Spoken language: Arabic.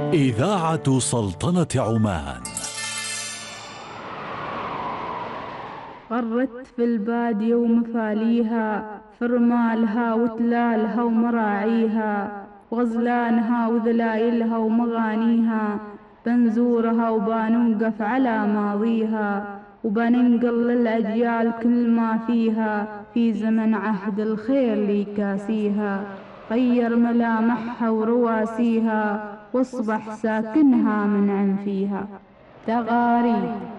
إذاعة سلطنة عمان. غرت في البادية ومفاليها، فرمالها وتلالها ومراعيها، وغزلانها وذلايلها ومغانيها، بنزورها وبنوقف على ماضيها، وبننقل للأجيال كل ما فيها، في زمن عهد الخير لي كاسيها، غير ملامحها ورواسيها، واصبح ساكنها من عنفيها. تغاريد